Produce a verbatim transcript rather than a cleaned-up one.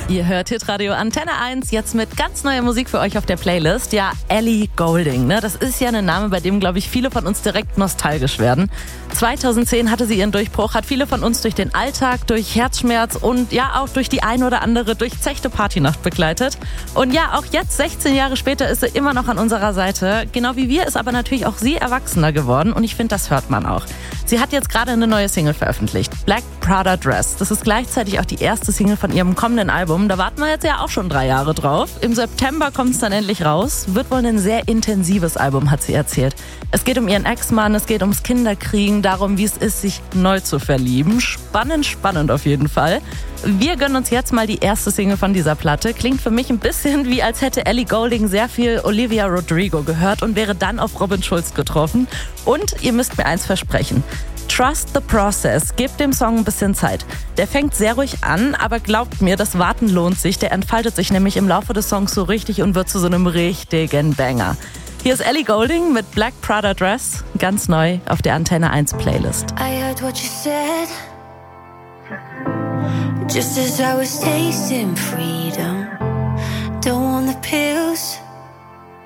Ihr hört Hitradio Antenne eins, jetzt mit ganz neuer Musik für euch auf der Playlist. Ja, Ellie Goulding, ne? Das ist ja ein Name, bei dem, glaube ich, viele von uns direkt nostalgisch werden. zweitausendzehn hatte sie ihren Durchbruch, hat viele von uns durch den Alltag, durch Herzschmerz und ja auch durch die ein oder andere durchzechte Partynacht begleitet. Und ja, auch jetzt, sechzehn Jahre später, ist sie immer noch an unserer Seite. Genau wie wir ist aber natürlich auch sie erwachsener geworden und ich finde, das hört man auch. Sie hat jetzt gerade eine neue Single veröffentlicht, Black Prada Dress. Das ist gleichzeitig auch die erste Single von ihrem kommenden Album. Da warten wir jetzt ja auch schon drei Jahre drauf. Im September kommt es dann endlich raus. Wird wohl ein sehr intensives Album, hat sie erzählt. Es geht um ihren Ex-Mann, es geht ums Kinderkriegen, darum, wie es ist, sich neu zu verlieben. Spannend, spannend auf jeden Fall. Wir gönnen uns jetzt mal die erste Single von dieser Platte. Klingt für mich ein bisschen wie, als hätte Ellie Goulding sehr viel Olivia Rodrigo gehört und wäre dann auf Robin Schulz getroffen. Und ihr müsst mir eins versprechen. Trust the process. Gebt dem Song ein bisschen Zeit. Der fängt sehr ruhig an, aber glaubt mir, das Warten lohnt sich. Der entfaltet sich nämlich im Laufe des Songs so richtig und wird zu so einem richtigen Banger. Hier ist Ellie Goulding mit Black Prada Dress, ganz neu auf der Antenne eins Playlist. I heard what you said, just as I was tasting freedom. Don't want